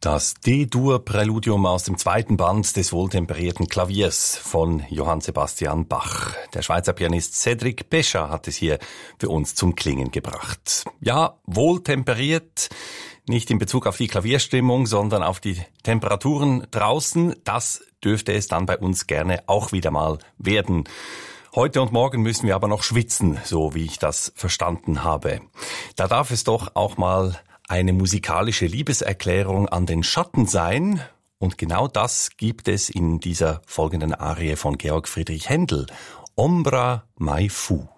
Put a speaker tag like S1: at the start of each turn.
S1: Das D-Dur-Präludium aus dem zweiten Band des wohltemperierten Klaviers von Johann Sebastian Bach. Der Schweizer Pianist Cédric Péchard hat es hier für uns zum Klingen gebracht. Ja, wohltemperiert, nicht in Bezug auf die Klavierstimmung, sondern auf die Temperaturen draußen. Das dürfte es dann bei uns gerne auch wieder mal werden. Heute und morgen müssen wir aber noch schwitzen, so wie ich das verstanden habe. Da darf es doch auch mal eine musikalische Liebeserklärung an den Schatten sein. Und genau das gibt es in dieser folgenden Arie von Georg Friedrich Händel. Ombra mai fu.